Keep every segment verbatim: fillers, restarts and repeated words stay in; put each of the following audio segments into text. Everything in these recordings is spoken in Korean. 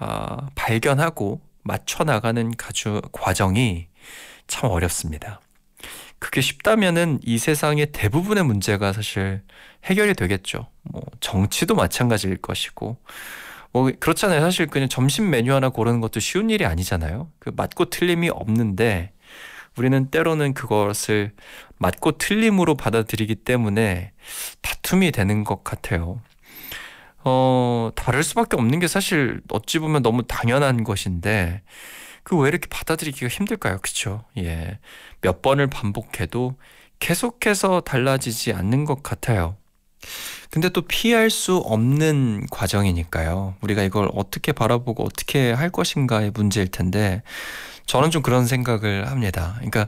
아, 발견하고 맞춰 나가는 가주 과정이 참 어렵습니다. 그게 쉽다면은 이 세상의 대부분의 문제가 사실 해결이 되겠죠. 뭐 정치도 마찬가지일 것이고 뭐 그렇잖아요. 사실 그냥 점심 메뉴 하나 고르는 것도 쉬운 일이 아니잖아요. 그 맞고 틀림이 없는데 우리는 때로는 그것을 맞고 틀림으로 받아들이기 때문에 다툼이 되는 것 같아요. 어, 다를 수밖에 없는 게 사실 어찌 보면 너무 당연한 것인데 그 왜 이렇게 받아들이기가 힘들까요? 그쵸? 예. 몇 번을 반복해도 계속해서 달라지지 않는 것 같아요. 근데 또 피할 수 없는 과정이니까요. 우리가 이걸 어떻게 바라보고 어떻게 할 것인가의 문제일 텐데 저는 좀 그런 생각을 합니다. 그러니까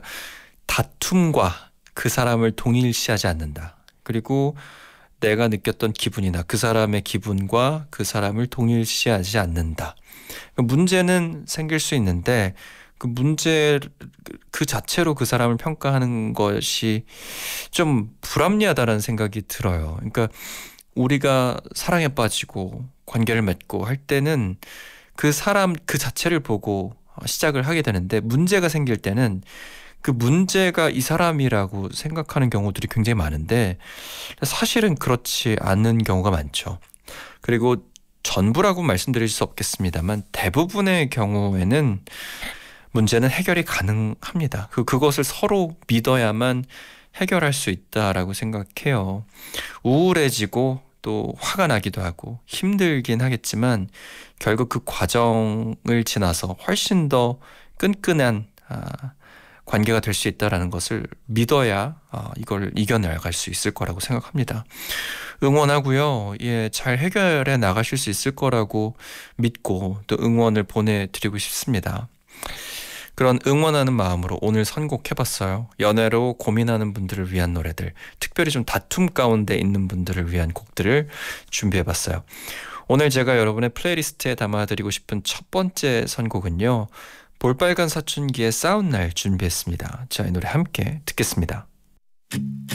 다툼과 그 사람을 동일시하지 않는다. 그리고 내가 느꼈던 기분이나 그 사람의 기분과 그 사람을 동일시하지 않는다. 문제는 생길 수 있는데 그 문제 그 자체로 그 사람을 평가하는 것이 좀 불합리하다는 생각이 들어요. 그러니까 우리가 사랑에 빠지고 관계를 맺고 할 때는 그 사람 그 자체를 보고 시작을 하게 되는데 문제가 생길 때는 그 문제가 이 사람이라고 생각하는 경우들이 굉장히 많은데 사실은 그렇지 않은 경우가 많죠. 그리고 전부라고 말씀드릴 수 없겠습니다만 대부분의 경우에는 문제는 해결이 가능합니다. 그, 그것을 서로 믿어야만 해결할 수 있다라고 생각해요. 우울해지고 또 화가 나기도 하고 힘들긴 하겠지만 결국 그 과정을 지나서 훨씬 더 끈끈한 아, 관계가 될 수 있다라는 것을 믿어야 아, 이걸 이겨나갈 수 있을 거라고 생각합니다. 응원하고요. 예, 잘 해결해 나가실 수 있을 거라고 믿고 또 응원을 보내드리고 싶습니다. 그런 응원하는 마음으로 오늘 선곡해봤어요. 연애로 고민하는 분들을 위한 노래들, 특별히 좀 다툼 가운데 있는 분들을 위한 곡들을 준비해봤어요. 오늘 제가 여러분의 플레이리스트에 담아드리고 싶은 첫 번째 선곡은요. 볼빨간 사춘기의 싸운 날 준비했습니다. 자, 이 노래 함께 듣겠습니다.